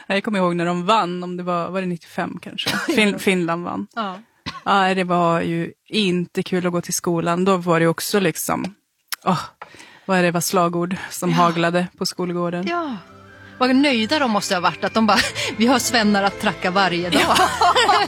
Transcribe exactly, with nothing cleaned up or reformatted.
Jag kommer ihåg när de vann, om det var, var det nittiofem kanske. Fin- Finland vann. Ja. Ja, det var ju inte kul att gå till skolan. Då var det också liksom, åh, vad är det var slagord som Ja. haglade på skolgården. Ja. Vad nöjda de måste ha varit att de bara, vi har svennar att tracka varje dag.